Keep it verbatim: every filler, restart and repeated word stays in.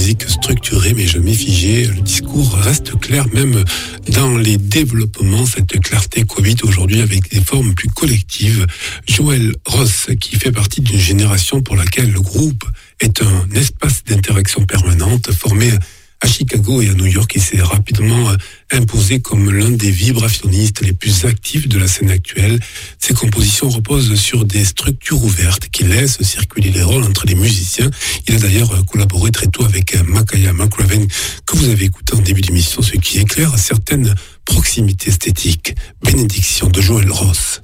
musique structurée mais jamais figée. Le discours reste clair même dans les développements. Cette clarté cohabite aujourd'hui avec des formes plus collectives. Joël Ross, qui fait partie d'une génération pour laquelle le groupe est un espace d'interaction permanente, formé à Chicago et à New York, il s'est rapidement imposé comme l'un des vibrationnistes les plus actifs de la scène actuelle. Ses compositions reposent sur des structures ouvertes qui laissent circuler les rôles entre les musiciens. Il a d'ailleurs collaboré très tôt avec Makaya McCraven, que vous avez écouté en début d'émission, ce qui éclaire certaines proximités esthétiques. Bénédiction de Joël Ross.